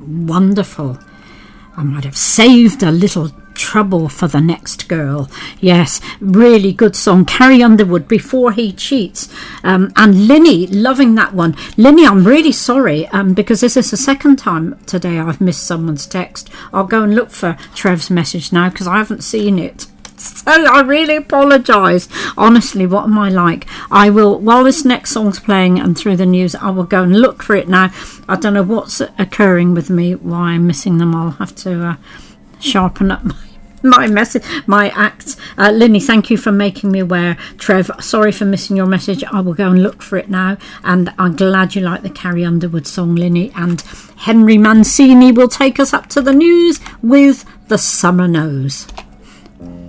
Wonderful. I might have saved a little trouble for the next girl. Yes, really good song. Carrie Underwood, Before He Cheats. And Linny, loving that one. Linny, I'm really sorry because this is the second time today I've missed someone's text. I'll go and look for Trev's message now because I haven't seen it. So I really apologise. Honestly, what am I like? I will, while this next song's playing and through the news, I will go and look for it now. I don't know what's occurring with me, why I'm missing them. I'll have to sharpen up my message, my act. Linny, thank you for making me aware. Trev, sorry for missing your message. I will go and look for it now. And I'm glad you like the Carrie Underwood song, Linny. And Henry Mancini will take us up to the news with The Summer Knows.